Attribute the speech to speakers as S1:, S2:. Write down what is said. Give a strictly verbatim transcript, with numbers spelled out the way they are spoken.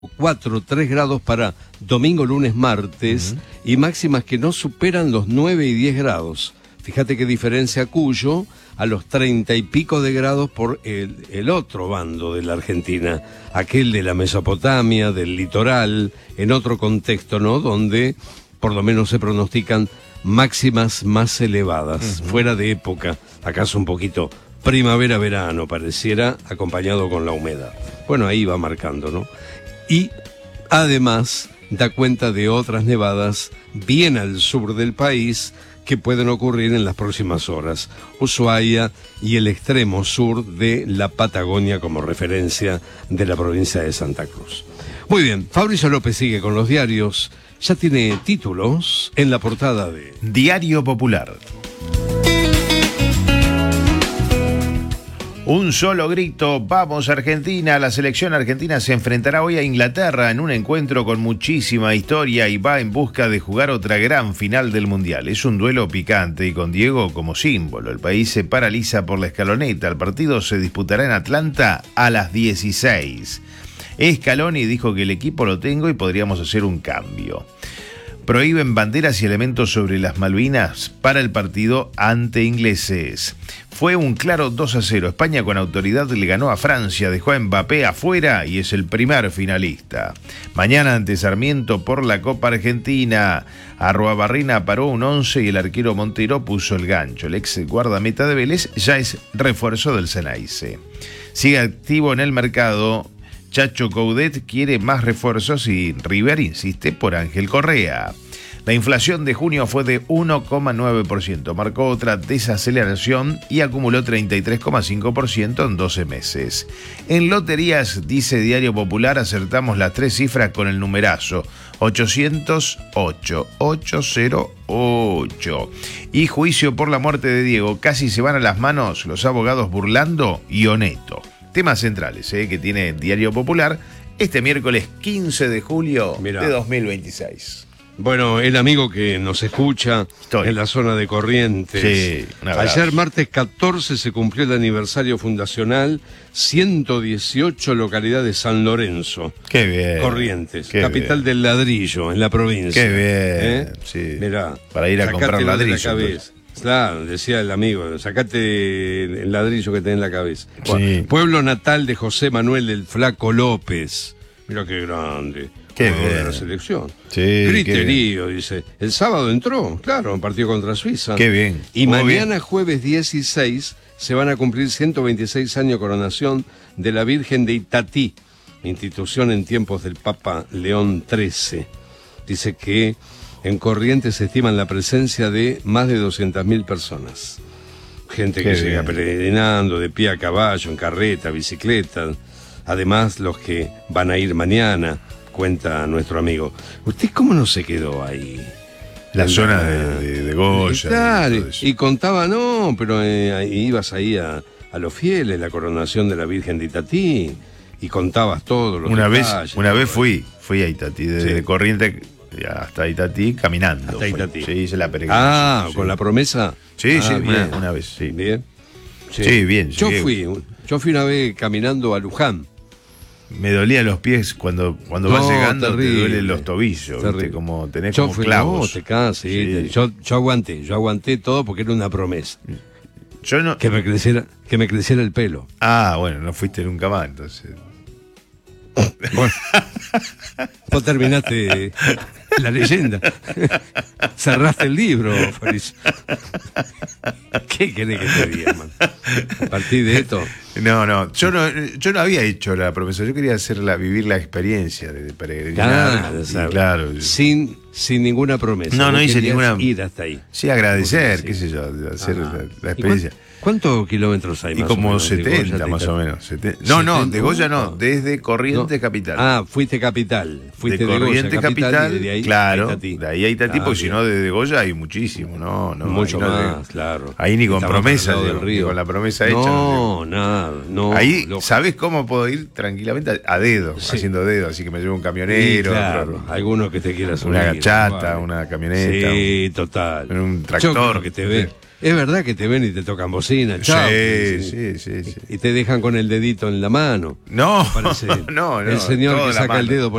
S1: cuatro, tres grados para domingo, lunes, martes, uh-huh. y máximas que no superan los nueve y diez grados. Fíjate qué diferencia Cuyo a los treinta y pico de grados por el, el otro bando de la Argentina, aquel de la Mesopotamia, del litoral, en otro contexto, ¿no? Donde por lo menos se pronostican máximas más elevadas, uh-huh. fuera de época, acaso un poquito primavera-verano, pareciera, acompañado con la humedad. Bueno, ahí va marcando, ¿no? Y además da cuenta de otras nevadas bien al sur del país que pueden ocurrir en las próximas horas. Ushuaia y el extremo sur de la Patagonia como referencia de la provincia de Santa Cruz. Muy bien, Fabricio López sigue con los diarios. Ya tiene títulos en la portada de
S2: Diario Popular. Un solo grito, vamos Argentina. La selección argentina se enfrentará hoy a Inglaterra en un encuentro con muchísima historia y va en busca de jugar otra gran final del Mundial. Es un duelo picante y con Diego como símbolo. El país se paraliza por la escaloneta. El partido se disputará en Atlanta a las dieciséis. Scaloni dijo que el equipo lo tengo y podríamos hacer un cambio. Prohíben banderas y elementos sobre las Malvinas para el partido ante ingleses. Fue un claro dos a cero. España con autoridad le ganó a Francia, dejó a Mbappé afuera y es el primer finalista. Mañana ante Sarmiento por la Copa Argentina. Arruabarrena paró un once y el arquero Montero puso el gancho. El ex guardameta de Vélez ya es refuerzo del Ceneice. Sigue activo en el mercado. Chacho Coudet quiere más refuerzos y River insiste por Ángel Correa. La inflación de junio fue de uno coma nueve por ciento, marcó otra desaceleración y acumuló treinta y tres coma cinco por ciento en doce meses. En loterías, dice Diario Popular, acertamos las tres cifras con el numerazo ochocientos ocho, ochocientos ocho. Y juicio por la muerte de Diego, casi se van a las manos los abogados Burlando y Oneto. Temas centrales eh, que tiene Diario Popular este miércoles quince de julio Mirá. de dos mil veintiséis.
S1: Bueno, el amigo que nos escucha Estoy. en la zona de Corrientes.
S2: Sí,
S1: ayer martes catorce se cumplió el aniversario fundacional, ciento dieciocho localidades San Lorenzo.
S2: Qué bien.
S1: Corrientes,
S2: Qué
S1: capital
S2: bien.
S1: del ladrillo en la provincia.
S2: Qué bien.
S1: ¿Eh?
S2: Sí.
S1: Mirá,
S2: para ir a comprar ladrillo.
S1: Claro, decía el amigo, sacate el ladrillo que tenés en la cabeza.
S2: Sí.
S1: Pueblo natal de José Manuel el Flaco López. Mira qué grande.
S2: Qué
S1: Jugador
S2: bien.
S1: de la selección.
S2: Sí,
S1: Griterío, dice. El sábado entró, claro, en partido contra Suiza.
S2: Qué bien.
S1: Y
S2: Muy
S1: mañana,
S2: bien.
S1: jueves dieciséis, se van a cumplir ciento veintiséis años de coronación de la Virgen de Itatí, institución en tiempos del Papa León trece. Dice que en Corrientes se estiman la presencia de más de doscientas mil personas. Gente
S2: Qué
S1: que llega
S2: bien.
S1: peregrinando de pie a caballo, en carreta, bicicleta. Además, los que van a ir mañana, cuenta nuestro amigo. ¿Usted cómo no se quedó ahí?
S2: La
S1: en
S2: zona
S1: la,
S2: de, de, de Goya.
S1: Claro,
S2: y,
S1: y, y contaba, no, pero eh, ahí ibas ahí a, a los fieles, la coronación de la Virgen de Itatí, y contabas todo. Los
S2: una
S1: detalles,
S2: vez, una
S1: todo.
S2: vez fui, fui a Itatí, desde
S1: Sí.
S2: Corrientes hasta Itatí caminando.
S1: Hasta Itatí.
S2: Sí, hice la peregrinación.
S1: Ah,
S2: sí.
S1: con la promesa.
S2: Sí,
S1: Ah,
S2: sí,
S1: bien.
S2: una, una vez, sí.
S1: Bien.
S2: Sí, bien,
S1: Yo
S2: llegué.
S1: fui, yo fui una vez caminando a Luján.
S2: Me dolía los pies cuando, cuando
S1: No,
S2: vas llegando,
S1: terrible.
S2: te duelen los tobillos,
S1: Terrible.
S2: ¿viste? Como tenés
S1: Yo
S2: como
S1: fui,
S2: clavos.
S1: no, te cansas, sí.
S2: Sí.
S1: Yo, yo aguanté, yo aguanté todo porque era una promesa.
S2: Yo no.
S1: Que me creciera, que me creciera el pelo.
S2: Ah, bueno, no fuiste nunca más, entonces.
S1: Bueno, vos terminaste la leyenda. Cerraste el libro, Fabricio. ¿Qué querés que te diga, man? A partir de esto.
S2: No, no, yo no, yo no había hecho la promesa, yo quería hacerla, vivir la experiencia de peregrinar.
S1: Claro,
S2: y,
S1: o sea,
S2: claro.
S1: Sin, sin ninguna promesa.
S2: No, no
S1: Vos
S2: hice
S1: querías
S2: ninguna-
S1: ir hasta ahí.
S2: Sí, agradecer,
S1: Sí.
S2: qué sé yo, de hacer
S1: Ah.
S2: la, la
S1: ¿Y
S2: experiencia.
S1: cuán- ¿Cuántos kilómetros hay
S2: Y
S1: más o
S2: como
S1: menos de Goya
S2: setenta
S1: hasta
S2: más
S1: Itatí?
S2: o menos. setenta. No, no, de
S1: setenta,
S2: Goya no,
S1: no.
S2: desde Corrientes
S1: No.
S2: Capital.
S1: Ah, fuiste capital. Fuiste
S2: de
S1: de,
S2: Corrientes
S1: Goya,
S2: Capital,
S1: capital, y de ahí
S2: claro,
S1: a Itatí.
S2: de ahí a Itatí,
S1: Ah,
S2: porque si
S1: bien.
S2: no, desde Goya hay muchísimo, no, no.
S1: Mucho
S2: ahí no
S1: más,
S2: llego.
S1: claro.
S2: Ahí ni con
S1: Estamos
S2: promesa
S1: al lado del
S2: llego,
S1: río.
S2: ni con la promesa hecha.
S1: No, nada, no.
S2: Ahí,
S1: lo-
S2: ¿sabés cómo puedo ir tranquilamente? A dedo,
S1: Sí.
S2: haciendo dedo, así que me llevo un
S1: Sí,
S2: camionero,
S1: claro,
S2: otro-
S1: alguno que te quiera subir.
S2: una gachata,
S1: vale.
S2: una camioneta,
S1: Sí, total.
S2: un
S1: Yo
S2: tractor.
S1: creo que te ve, Es verdad que te ven y te tocan bocina, chao.
S2: Sí, sí, sí, sí.
S1: Y te dejan con el dedito en la mano.
S2: No,
S1: Parece
S2: no, no.
S1: el señor
S2: todo
S1: que
S2: en la
S1: saca el
S2: mano.
S1: dedo por